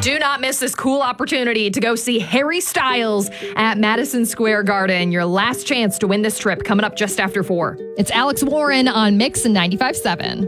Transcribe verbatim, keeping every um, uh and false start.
do not miss this cool opportunity to go see Harry Styles at Madison Square Garden. Your last chance to win this trip coming up just after four. It's Alex Warren on Mix and ninety-five point seven.